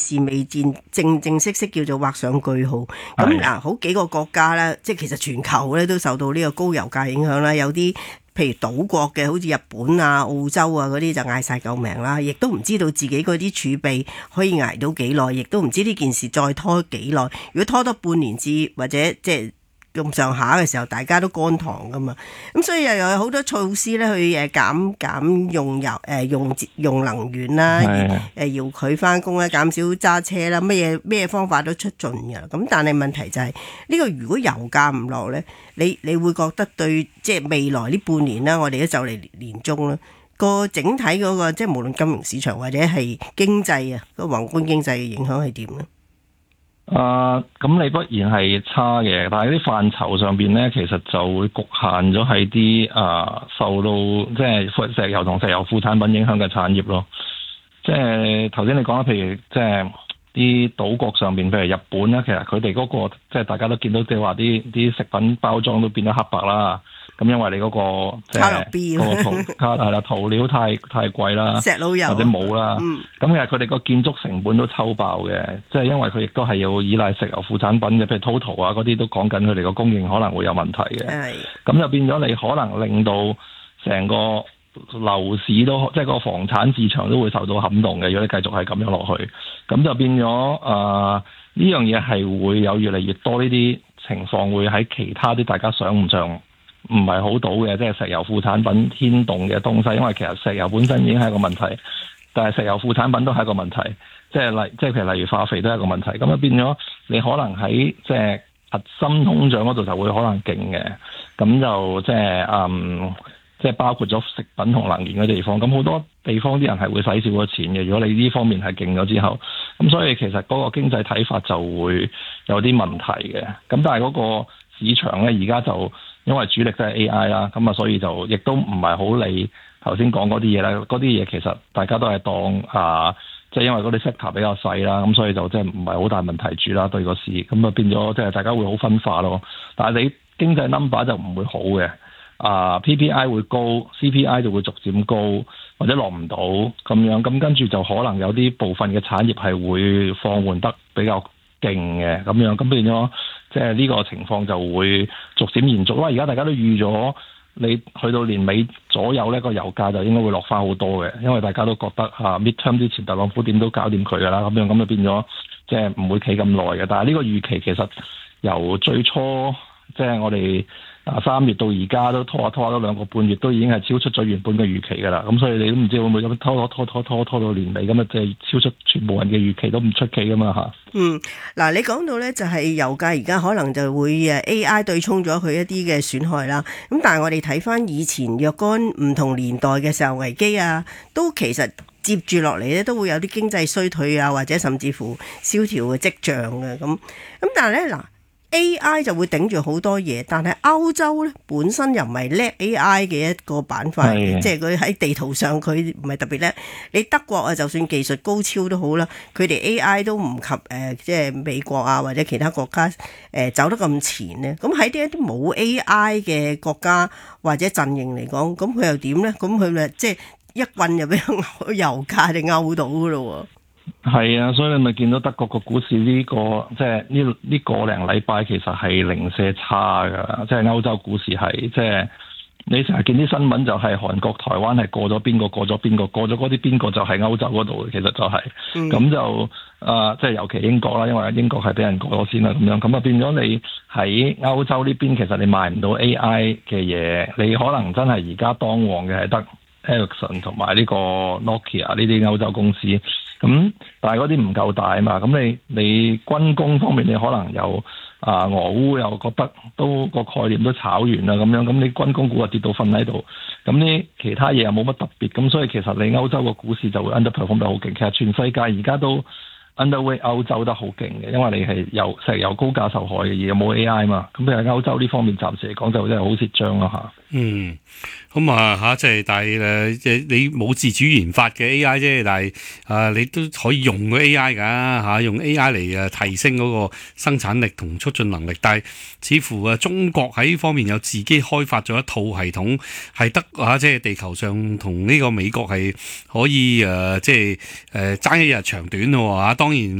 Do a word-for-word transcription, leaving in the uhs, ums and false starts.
是未正正正式式叫做畫上句號。咁嗱，好幾個國家咧，即係其實全球咧都受到呢個高油價影響啦。有啲譬如島國嘅，好似日本啊、澳洲啊嗰啲就嗌晒救命啦，亦都唔知道自己嗰啲儲備可以捱到幾耐，亦都唔知呢件事再拖幾耐。如果拖多半年至或者即係咁上下嘅時候，大家都乾塘噶嘛，咁所以又有好多措施咧去誒減減用油誒用用能源啦，誒要佢翻工咧，減少揸車啦，乜嘢咩方法都出盡㗎。咁但係問題就係呢個如果油價唔落咧，你你會覺得對即係未來呢半年啦，我哋都就嚟年中啦，個整體嗰個即係無論金融市場或者係經濟啊個宏觀經濟嘅影響係點咧？ 啊，咁你不然係差嘅，但係啲範疇上邊咧，其實就會局限咗喺啲啊受到即係石油同石油副產品影響嘅產業咯。即係頭先你講啦，譬如即係啲島國上邊，譬如日本咧，其實佢哋嗰個即係大家都見到，即係話啲啲食品包裝都變咗黑白啦。咁因為你嗰、那個即係個塗係啦塗料太太貴啦， 石老油或者冇啦，咁、 嗯、 其實佢哋個建築成本都抽爆嘅，即係因為佢亦都係要依賴石油副產品嘅，譬如 Total 啊嗰啲都講緊佢哋個供應可能會有問題嘅，咁就變咗你可能令到成個樓市都即係個房產市場都會受到撼動嘅，如果你繼續係咁樣落去，咁就變咗誒呢樣嘢係會有越嚟越多呢啲情況會喺其他啲大家想唔上唔係好到嘅，即係石油副產品牽動嘅東西，因為其實石油本身已經係一個問題，但係石油副產品都係一個問題，即係例即係譬如例如化肥都係一個問題，咁啊變咗你可能喺即係核心通脹嗰度就會可能勁嘅，咁就即係嗯即係包括咗食品同能源嘅地方，咁好多地方啲人係會使少咗錢嘅，如果你呢方面係勁咗之後，咁所以其實嗰個經濟睇法就會有啲問題嘅，咁但係嗰個市場咧而家就因為主力都係 A I 啦，咁啊所以就亦都唔係好理頭先講嗰啲嘢啦，嗰啲嘢其實大家都係當啊，即係因為嗰啲 sector 比較細啦，咁所以就即係唔係好大問題住啦對個市，咁啊變咗即係大家會好分化咯。但係你經濟 number 就唔會好嘅，啊 P P I 會高 ，C P I 就會逐漸高或者落唔到咁樣，咁跟住就可能有啲部分嘅產業係會放緩得比較勁嘅咁樣，咁變咗即係呢個情況就會逐漸延續啦。而家大家都預咗，你去到年尾左右呢個油價就應該會落翻好多嘅，因為大家都覺得啊 midterm 之前特朗普點都搞掂佢噶啦，咁樣咁就變咗即係唔會企咁耐嘅。但係呢個預期其實由最初即係我哋啊三月到而家都拖下拖下都兩個半月，都已經係超出咗原本嘅預期㗎啦。咁所以你都唔知會唔會咁拖拖拖拖拖拖到年尾咁啊？即係超出全部人嘅預期都唔出奇㗎嘛嚇。 嗯，嗱，你講到咧就係油價而家可能就會誒 A I 對沖咗佢一啲嘅損害啦。咁但係我哋睇翻以前若干唔同年代嘅石油危機啊，都其實接住落嚟咧都會有啲經濟衰退啊，或者甚至乎蕭條嘅跡象嘅咁。咁但係咧嗱。A I 就會頂住好多嘢，但係歐洲咧本身又唔係叻 A I 嘅一個板塊，即係佢喺地圖上佢唔係特別叻。你德國啊，就算技術高超都好啦，佢哋 A I 都唔及誒、呃，即係美國啊或者其他國家誒、呃、走得咁前咧。咁喺啲一啲冇 A I 嘅國家或者陣營嚟講，咁佢又點咧？咁佢咪即係一棍就俾油價就勾到噶咯喎。 係啊，所以你咪見到德國個股市呢、這個即係呢呢個零禮拜其實係零舍差噶，即係歐洲股市係即係你成日見啲新聞就係韓國、台灣係過咗邊個過咗邊個過咗嗰啲邊個就係歐洲嗰度，其實就係、是、咁、嗯、就啊、呃、即係尤其英國啦，因為英國係俾人過咗先啦咁樣，咁啊變咗你喺歐洲呢邊其實你賣唔到 A I 嘅嘢，你可能真係而家當旺嘅係得 Ericsson 同埋呢個 Nokia 呢啲歐洲公司。咁但係嗰啲唔夠大啊嘛，咁你你軍工方面你可能有啊俄烏又覺得都個概念都炒完啦咁樣，咁你軍工股啊跌到瞓喺度，咁呢其他嘢又冇乜特別，咁所以其實你歐洲個股市就會 underperform 得好勁，其實全世界而家都 underweight 歐洲得好勁嘅，因為你係由石油高價受害嘅，而又冇 A I 嘛，咁喺歐洲呢方面暫時嚟講就真係好蝕張啦嚇。 嗯，咁啊嚇，即係但係誒，即係你冇自主研發嘅 A I 啫，但係啊，你都可以用個 A I 㗎嚇，用 A I 嚟誒提升嗰個生產力同促進能力。但係似乎啊，中國喺呢方面有自己開發咗一套系統，係得啊，即係地球上同呢個美國係可以誒，即係誒爭一日長短咯嚇。當然。